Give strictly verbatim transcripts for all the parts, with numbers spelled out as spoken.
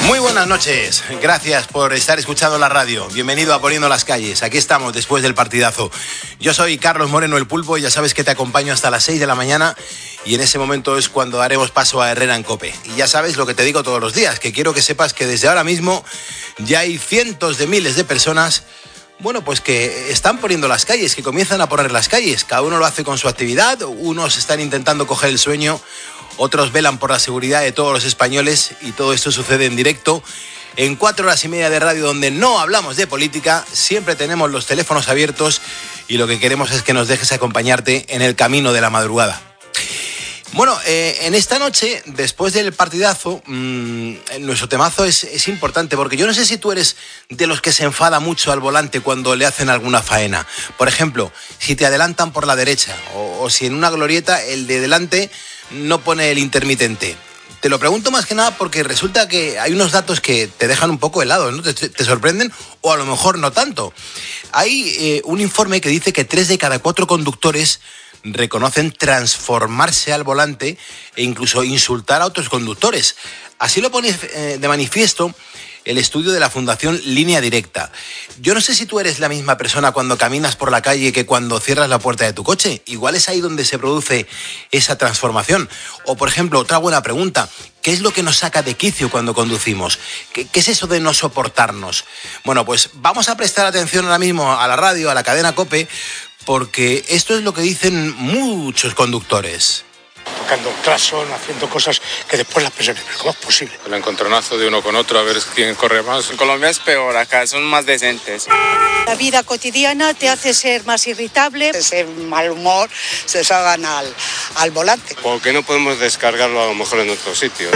Muy buenas noches, gracias por estar escuchando la radio. Bienvenido a Poniendo las Calles, aquí estamos después del partidazo. Yo soy Carlos Moreno el Pulpo y ya sabes que te acompaño hasta las seis de la mañana y en ese momento es cuando daremos paso a Herrera en COPE. Y ya sabes lo que te digo todos los días, que quiero que sepas que desde ahora mismo ya hay cientos de miles de personas, bueno, pues que están poniendo las calles, que comienzan a poner las calles. Cada uno lo hace con su actividad, unos están intentando coger el sueño, otros velan por la seguridad de todos los españoles y todo esto sucede en directo. En cuatro horas y media de radio donde no hablamos de política, siempre tenemos los teléfonos abiertos y lo que queremos es que nos dejes acompañarte en el camino de la madrugada. Bueno, eh, en esta noche, después del partidazo, mmm, nuestro temazo es, es importante porque yo no sé si tú eres de los que se enfada mucho al volante cuando le hacen alguna faena. Por ejemplo, si te adelantan por la derecha o, o si en una glorieta el de delante no pone el intermitente. Te lo pregunto más que nada porque resulta que hay unos datos que te dejan un poco helado, ¿no? Te, te sorprenden o a lo mejor no tanto. Hay eh, un informe que dice que tres de cada cuatro conductores reconocen transformarse al volante e incluso insultar a otros conductores. Así lo pone eh, de manifiesto el estudio de la Fundación Línea Directa. Yo no sé si tú eres la misma persona cuando caminas por la calle que cuando cierras la puerta de tu coche. Igual es ahí donde se produce esa transformación. O, por ejemplo, otra buena pregunta. ¿Qué es lo que nos saca de quicio cuando conducimos? ¿Qué, qué es eso de no soportarnos? Bueno, pues vamos a prestar atención ahora mismo a la radio, a la cadena COPE, porque esto es lo que dicen muchos conductores. Tocando claxon, haciendo cosas que después las personas, pero ¿cómo es posible? El encontronazo de uno con otro, a ver quién corre más. En Colombia es peor, acá son más decentes. La vida cotidiana te hace ser más irritable. Ese mal humor se salgan al, al volante. Porque no podemos descargarlo a lo mejor en otro sitio.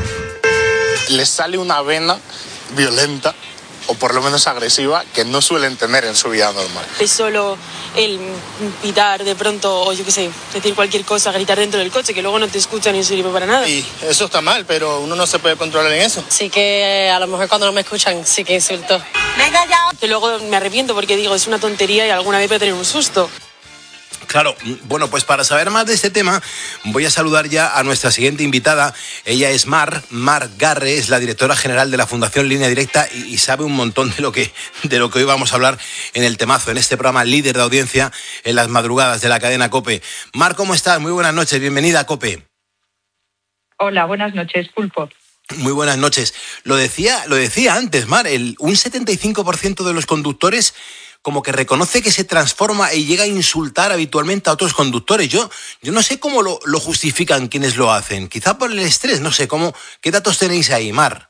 Les sale una vena violenta, o por lo menos agresiva, que no suelen tener en su vida normal. Es solo el pitar de pronto, o yo qué sé, decir cualquier cosa, gritar dentro del coche, que luego no te escuchan y no sirve para nada. Y eso está mal, pero uno no se puede controlar en eso. Sí que a lo mejor cuando no me escuchan sí que insulto. ¡Venga ya! Que luego me arrepiento porque digo, es una tontería y alguna vez voy a tener un susto. Claro, bueno, pues para saber más de este tema voy a saludar ya a nuestra siguiente invitada. Ella es Mar, Mar Garre, es la directora general de la Fundación Línea Directa y, y sabe un montón de lo que de lo que hoy vamos a hablar en el temazo, en este programa líder de audiencia en las madrugadas de la cadena COPE. Mar, ¿cómo estás? Muy buenas noches, bienvenida a COPE. Hola, buenas noches, Pulpo. Muy buenas noches. Lo decía, lo decía antes, Mar, el, un setenta y cinco por ciento de los conductores como que reconoce que se transforma y llega a insultar habitualmente a otros conductores. Yo, yo no sé cómo lo, lo justifican quienes lo hacen. Quizá por el estrés, no sé, cómo, ¿qué datos tenéis ahí, Mar?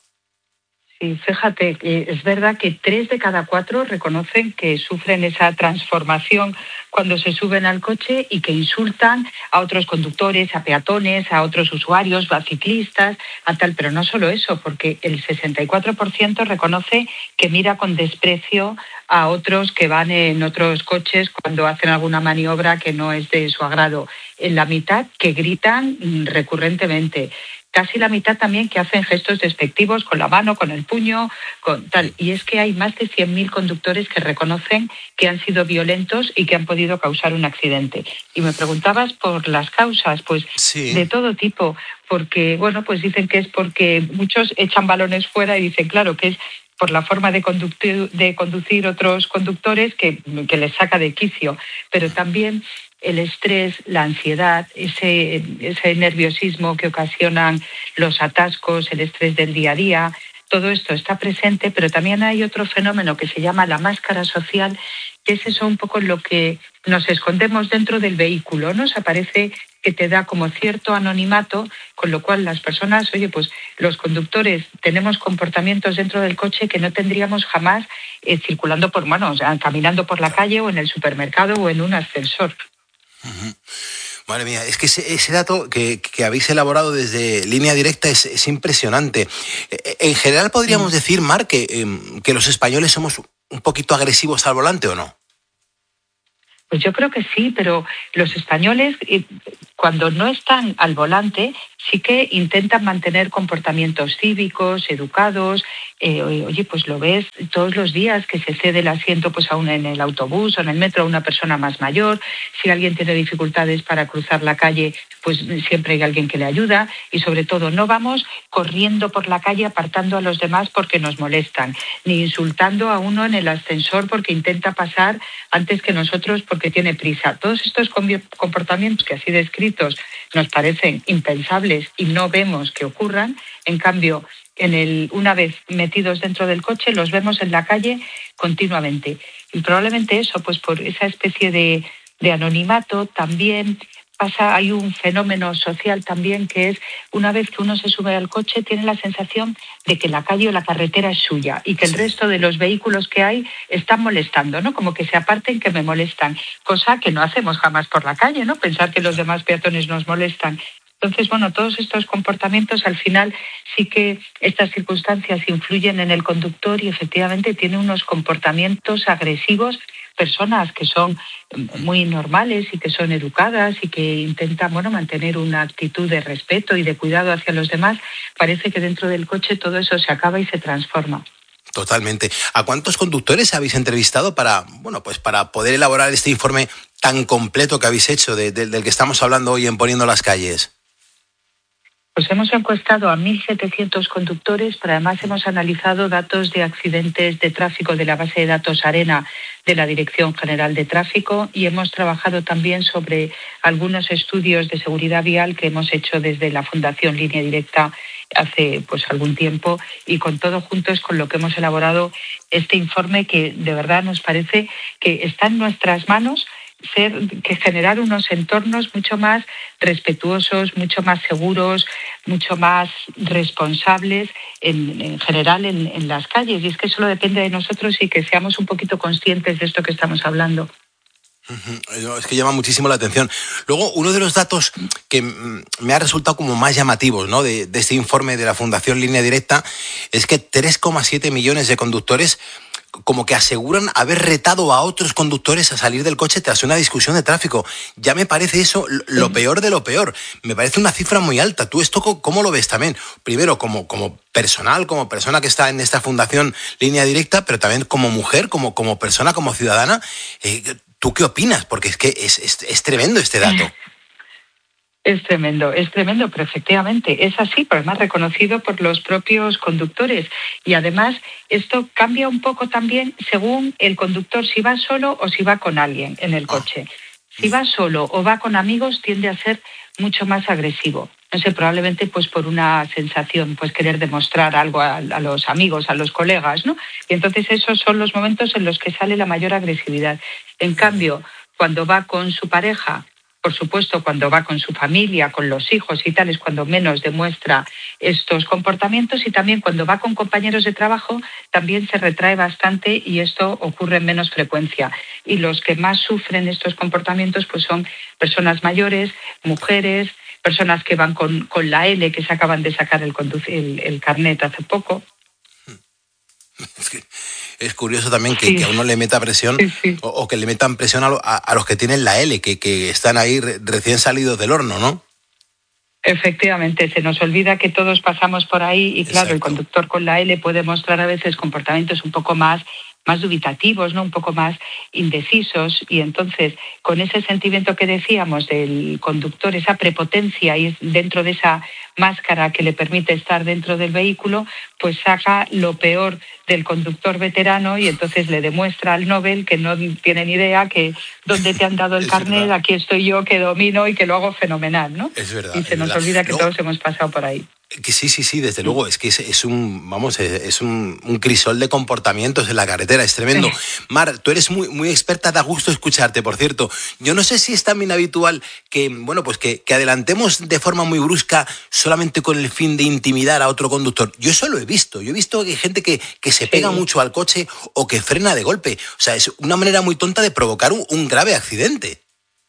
Sí, fíjate, es verdad que tres de cada cuatro reconocen que sufren esa transformación cuando se suben al coche y que insultan a otros conductores, a peatones, a otros usuarios, a ciclistas, a tal. Pero no solo eso, porque el sesenta y cuatro por ciento reconoce que mira con desprecio a otros que van en otros coches cuando hacen alguna maniobra que no es de su agrado. En la mitad que gritan recurrentemente. Casi la mitad también que hacen gestos despectivos con la mano, con el puño, con tal. Y es que hay más de cien mil conductores que reconocen que han sido violentos y que han podido causar un accidente. Y me preguntabas por las causas, pues sí, de todo tipo, porque, bueno, pues dicen que es porque muchos echan balones fuera y dicen, claro, que es por la forma de conducir, de conducir otros conductores que, que les saca de quicio, pero también el estrés, la ansiedad, ese, ese nerviosismo que ocasionan los atascos, el estrés del día a día, todo esto está presente, pero también hay otro fenómeno que se llama la máscara social, que es eso un poco lo que nos escondemos dentro del vehículo, ¿no? O sea, parece que te da como cierto anonimato, con lo cual las personas, oye, pues los conductores tenemos comportamientos dentro del coche que no tendríamos jamás eh, circulando por manos, o sea, caminando por la calle o en el supermercado o en un ascensor. Uh-huh. Madre mía, es que ese, ese dato que, que habéis elaborado desde Línea Directa es, es impresionante. En general podríamos decir, Mar, que, eh, que los españoles somos un poquito agresivos al volante, ¿o no? Pues yo creo que sí, pero los españoles, eh, cuando no están al volante, sí que intentan mantener comportamientos cívicos, educados. Eh, oye, pues lo ves todos los días que se cede el asiento pues a una en el autobús o en el metro a una persona más mayor. Si alguien tiene dificultades para cruzar la calle, pues siempre hay alguien que le ayuda. Y sobre todo, no vamos corriendo por la calle apartando a los demás porque nos molestan, ni insultando a uno en el ascensor porque intenta pasar antes que nosotros porque tiene prisa. Todos estos comportamientos que así descritos nos parecen impensables y no vemos que ocurran. En cambio, en el, una vez metidos dentro del coche, los vemos en la calle continuamente. Y probablemente eso, pues por esa especie de, de anonimato, también pasa, hay un fenómeno social también que es, una vez que uno se sube al coche, tiene la sensación de que la calle o la carretera es suya y que el resto de los vehículos que hay están molestando, ¿no? Como que se aparten, que me molestan, cosa que no hacemos jamás por la calle, ¿no? Pensar que los demás peatones nos molestan. Entonces, bueno, todos estos comportamientos, al final sí que estas circunstancias influyen en el conductor y efectivamente tiene unos comportamientos agresivos, personas que son muy normales y que son educadas y que intentan, bueno, mantener una actitud de respeto y de cuidado hacia los demás. Parece que dentro del coche todo eso se acaba y se transforma. Totalmente. ¿A cuántos conductores habéis entrevistado para, bueno, pues para poder elaborar este informe tan completo que habéis hecho de, de, del que estamos hablando hoy en Poniendo las Calles? Pues hemos encuestado a mil setecientos conductores, pero además hemos analizado datos de accidentes de tráfico de la base de datos ARENA de la Dirección General de Tráfico y hemos trabajado también sobre algunos estudios de seguridad vial que hemos hecho desde la Fundación Línea Directa hace pues algún tiempo, y con todo junto es con lo que hemos elaborado este informe que de verdad nos parece que está en nuestras manos. Ser, que generar unos entornos mucho más respetuosos, mucho más seguros, mucho más responsables en, en general en, en las calles. Y es que solo depende de nosotros y que seamos un poquito conscientes de esto que estamos hablando. Es que llama muchísimo la atención. Luego, uno de los datos que me ha resultado como más llamativos, ¿no?, de, de este informe de la Fundación Línea Directa es que tres coma siete millones de conductores como que aseguran haber retado a otros conductores a salir del coche tras una discusión de tráfico. Ya me parece eso lo peor de lo peor. Me parece una cifra muy alta. ¿Tú esto cómo lo ves también? Primero, como, como personal, como persona que está en esta Fundación Línea Directa, pero también como mujer, como, como persona, como ciudadana. Eh, ¿Tú qué opinas? Porque es que es, es, es tremendo este dato. Es tremendo, es tremendo, pero efectivamente es así, pero además reconocido por los propios conductores. Y además esto cambia un poco también según el conductor, si va solo o si va con alguien en el coche. Si va solo o va con amigos, tiende a ser mucho más agresivo. No sé, probablemente pues por una sensación, pues querer demostrar algo a, a los amigos, a los colegas, ¿no? Y entonces esos son los momentos en los que sale la mayor agresividad. En cambio, cuando va con su pareja, por supuesto, cuando va con su familia, con los hijos y tal, es cuando menos demuestra estos comportamientos, y también cuando va con compañeros de trabajo también se retrae bastante y esto ocurre en menos frecuencia. Y los que más sufren estos comportamientos pues son personas mayores, mujeres, personas que van con, con la L, que se acaban de sacar el, conduc- el, el carnet hace poco. Es que es curioso también que, sí. que a uno le meta presión, sí, sí. O, o que le metan presión a, lo, a, a los que tienen la L, que, que están ahí re, recién salidos del horno, ¿no? Efectivamente, se nos olvida que todos pasamos por ahí y claro, Exacto. El conductor con la L puede mostrar a veces comportamientos un poco más, más dubitativos, ¿no? Un poco más indecisos, y entonces con ese sentimiento que decíamos del conductor, esa prepotencia y dentro de esa máscara que le permite estar dentro del vehículo, pues saca lo peor del conductor veterano y entonces le demuestra al Nobel que no tiene ni idea, que dónde te han dado el es carnet, verdad. Aquí estoy yo que domino y que lo hago fenomenal, ¿no? Es verdad. Y se nos verdad. olvida que no. todos hemos pasado por ahí. Que sí, sí, sí, desde luego, es que es, es un, vamos, es, es un, un crisol de comportamientos en la carretera, es tremendo. Mar, tú eres muy, muy experta, da gusto escucharte, por cierto. Yo no sé si es también habitual que, bueno, pues que, que adelantemos de forma muy brusca solamente con el fin de intimidar a otro conductor. Yo eso lo he visto, yo he visto que hay gente que, que se pega sí. mucho al coche o que frena de golpe. O sea, es una manera muy tonta de provocar un, un grave accidente.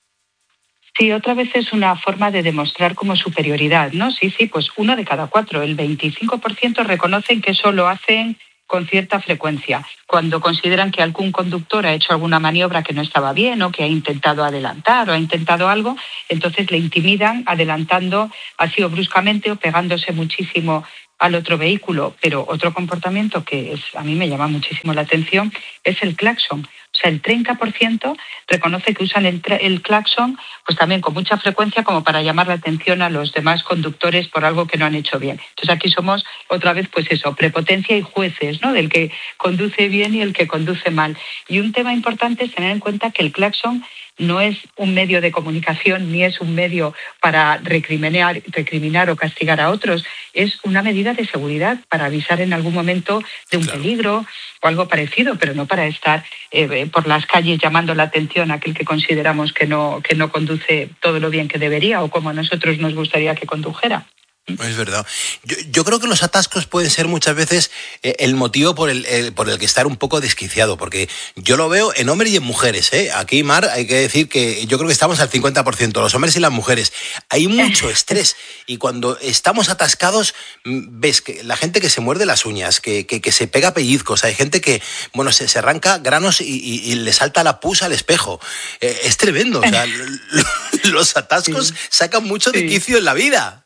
Sí, otra vez es una forma de demostrar como superioridad, ¿no? Sí, sí, pues uno de cada cuatro, el veinticinco por ciento reconocen que eso lo hacen con cierta frecuencia. Cuando consideran que algún conductor ha hecho alguna maniobra que no estaba bien o que ha intentado adelantar o ha intentado algo, entonces le intimidan adelantando así o bruscamente o pegándose muchísimo al otro vehículo. Pero otro comportamiento que es, a mí me llama muchísimo la atención es el claxon. O sea, el treinta por ciento reconoce que usan el, el claxon pues también con mucha frecuencia como para llamar la atención a los demás conductores por algo que no han hecho bien. Entonces aquí somos otra vez pues eso, prepotencia y jueces, ¿no? Del que conduce bien y el que conduce mal. Y un tema importante es tener en cuenta que el claxon no es un medio de comunicación ni es un medio para recriminar, recriminar o castigar a otros. Es una medida de seguridad para avisar en algún momento de un claro. peligro o algo parecido, pero no para estar eh, por las calles llamando la atención a aquel que consideramos que no, que no conduce todo lo bien que debería o como a nosotros nos gustaría que condujera. Es verdad. Yo, yo creo que los atascos pueden ser muchas veces eh, el motivo por el, el, por el que estar un poco desquiciado, porque yo lo veo en hombres y en mujeres, ¿eh? Aquí, Mar, hay que decir que yo creo que estamos al cincuenta por ciento, los hombres y las mujeres. Hay mucho estrés y cuando estamos atascados ves que la gente que se muerde las uñas, que, que, que se pega pellizcos, hay gente que bueno se, se arranca granos y, y, y le salta la pus al espejo. Eh, es tremendo, o sea, los atascos sí. sacan mucho de quicio en la vida.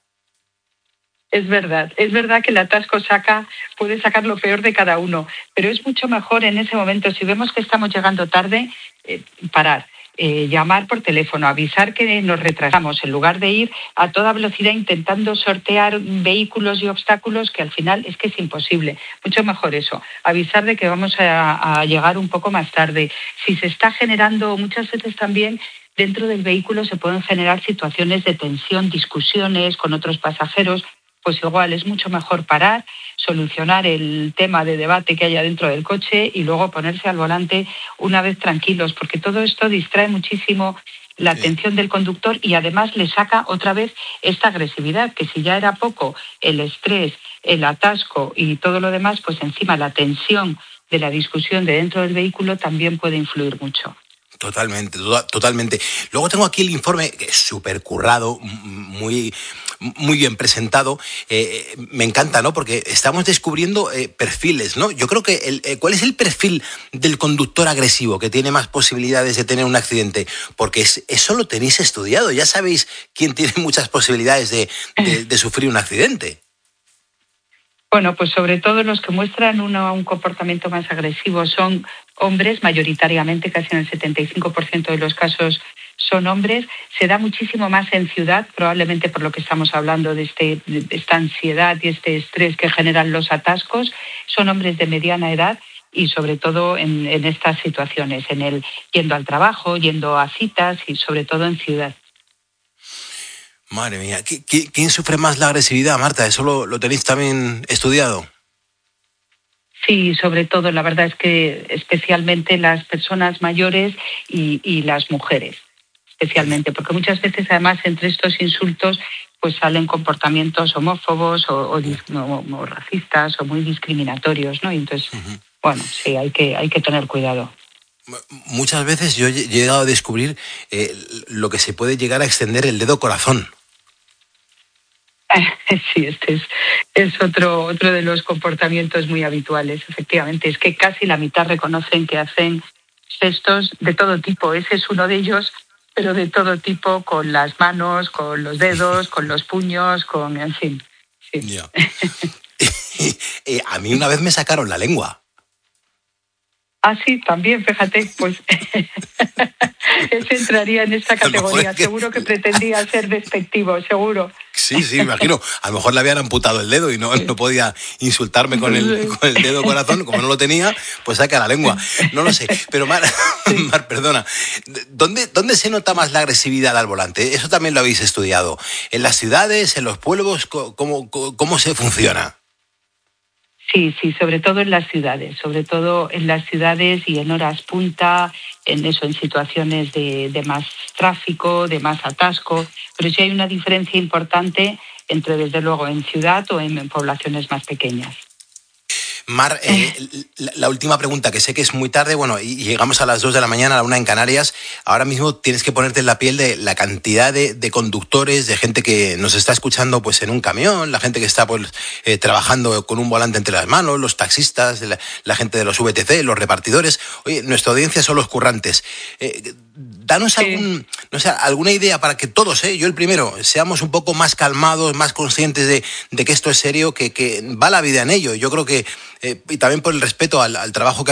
Es verdad, es verdad que el atasco saca, puede sacar lo peor de cada uno, pero es mucho mejor en ese momento, si vemos que estamos llegando tarde, eh, parar, eh, llamar por teléfono, avisar que nos retrasamos, en lugar de ir a toda velocidad intentando sortear vehículos y obstáculos que al final es que es imposible. Mucho mejor eso, avisar de que vamos a, a llegar un poco más tarde. Si se está generando muchas veces también, dentro del vehículo se pueden generar situaciones de tensión, discusiones con otros pasajeros, pues igual es mucho mejor parar, solucionar el tema de debate que haya dentro del coche y luego ponerse al volante una vez tranquilos, porque todo esto distrae muchísimo la atención del conductor y además le saca otra vez esta agresividad, que si ya era poco el estrés, el atasco y todo lo demás, pues encima la tensión de la discusión de dentro del vehículo también puede influir mucho. Totalmente, totalmente. Luego tengo aquí el informe, que es súper currado, muy, muy bien presentado. Eh, me encanta, ¿no? Porque estamos descubriendo eh, perfiles, ¿no? Yo creo que el, eh, ¿cuál es el perfil del conductor agresivo que tiene más posibilidades de tener un accidente? Porque es, eso lo tenéis estudiado. Ya sabéis quién tiene muchas posibilidades de, de, de sufrir un accidente. Bueno, pues sobre todo los que muestran uno, un comportamiento más agresivo son hombres, mayoritariamente, casi en el setenta y cinco por ciento de los casos son hombres. Se da muchísimo más en ciudad, probablemente por lo que estamos hablando de, este, de esta ansiedad y este estrés que generan los atascos. Son hombres de mediana edad y sobre todo en, en estas situaciones, en el yendo al trabajo, yendo a citas y sobre todo en ciudad. Madre mía, ¿quién sufre más la agresividad, Marta? ¿Eso lo, lo tenéis también estudiado? Sí, sobre todo, la verdad es que especialmente las personas mayores y, y las mujeres, especialmente, porque muchas veces además entre estos insultos pues salen comportamientos homófobos o, o, o, o racistas o muy discriminatorios, ¿no? Y entonces, uh-huh. bueno, sí, hay que, hay que tener cuidado. Muchas veces yo he llegado a descubrir eh, lo que se puede llegar a extender el dedo corazón. Sí, este es, es otro, otro de los comportamientos muy habituales, efectivamente. Es que casi la mitad reconocen que hacen gestos de todo tipo. Ese es uno de ellos, pero de todo tipo, con las manos, con los dedos, con los puños, con, en fin. Sí. Yeah. eh, a mí una vez me sacaron la lengua. Ah, sí, también, fíjate, pues ese entraría en esta categoría. Es que... Seguro que pretendía ser despectivo, seguro. Sí, sí, me imagino. A lo mejor le habían amputado el dedo y no, no podía insultarme con el, con el dedo corazón. Como no lo tenía, pues saca la lengua. No lo sé. Pero, Mar, Mar perdona, ¿dónde, ¿dónde se nota más la agresividad al volante? Eso también lo habéis estudiado. ¿En las ciudades, en los pueblos? ¿Cómo, cómo, cómo se funciona? Sí, sí, sobre todo en las ciudades, sobre todo en las ciudades y en horas punta, en eso, en situaciones de, de más tráfico, de más atasco, pero sí hay una diferencia importante entre, desde luego, en ciudad o en poblaciones más pequeñas. Mar, eh, la, la última pregunta, que sé que es muy tarde, bueno, y llegamos a las dos de la mañana, a la una en Canarias. Ahora mismo tienes que ponerte en la piel de la cantidad de, de conductores, de gente que nos está escuchando pues en un camión, la gente que está pues eh, trabajando con un volante entre las manos, los taxistas, la, la gente de los V T C, los repartidores. Oye, nuestra audiencia son los currantes. Eh, danos sí. algún, no sé, alguna idea para que todos, eh, yo el primero, seamos un poco más calmados, más conscientes de, de que esto es serio, que, que va la vida en ello. Yo creo que, eh, y también por el respeto al, al trabajo que